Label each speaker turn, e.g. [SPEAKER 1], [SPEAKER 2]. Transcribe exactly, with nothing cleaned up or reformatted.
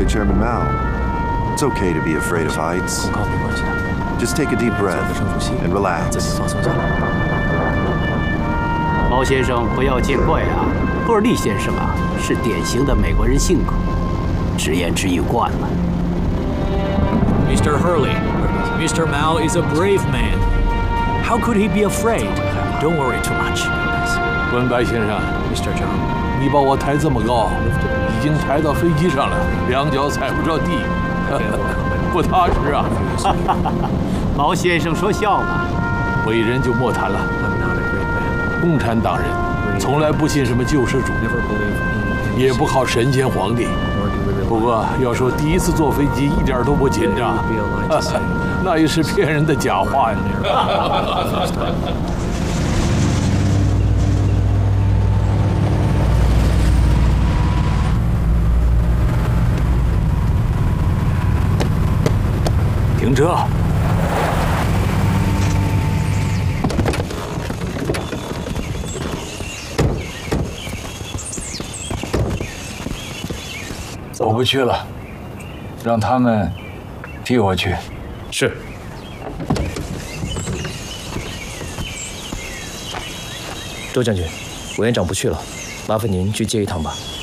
[SPEAKER 1] Chairman Mao, it's okay to be afraid of heights. Just take a deep breath and relax.
[SPEAKER 2] 毛先生，不要见怪啊。赫尔利先生啊，是典型的美国人性格，直言直语惯了。
[SPEAKER 3] Mister Hurley, Mister Mao is a brave man. How could he be afraid? Don't worry too much.
[SPEAKER 4] 文白先生
[SPEAKER 3] ，Mister Zhang，
[SPEAKER 4] 你把我抬这么高，已经抬到飞机上了，两脚踩不着地，不踏实啊！
[SPEAKER 2] 毛先生说笑嘛。
[SPEAKER 4] 伟人就莫谈了。共产党人从来不信什么救世主，也不靠神仙皇帝。不过要说第一次坐飞机一点都不紧张，那也是骗人的假话呀。停车！
[SPEAKER 5] 我不去了，让他们替我去。
[SPEAKER 6] 是。周将军，委员长不去了，麻烦您去接一趟吧。